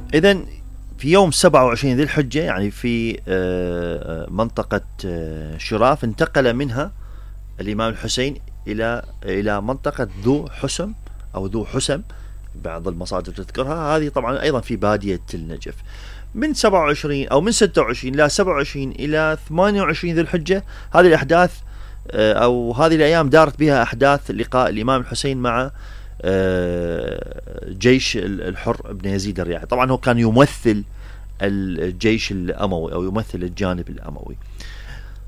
إذن في يوم 27 ذي الحجة، يعني في منطقة شراف، انتقل منها الإمام الحسين إلى منطقة ذو حسم أو ذو حسم، بعض المصادر تذكرها. هذه طبعا أيضا في بادية النجف. من 27 أو من 26 لا 27 إلى 28 ذي الحجة، هذه الأحداث أو هذه الأيام دارت بها أحداث لقاء الإمام الحسين مع جيش الحر بن يزيد الرياحي. طبعا هو كان يمثل الجيش الأموي أو يمثل الجانب الأموي.